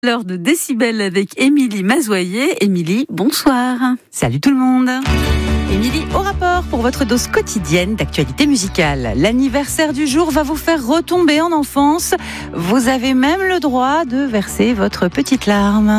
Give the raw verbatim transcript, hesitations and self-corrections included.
L'heure de Décibel avec Émilie Mazoyer. Émilie, bonsoir. Salut tout le monde. Émilie, au rapport pour votre dose quotidienne d'actualité musicale. L'anniversaire du jour va vous faire retomber en enfance. Vous avez même le droit de verser votre petite larme.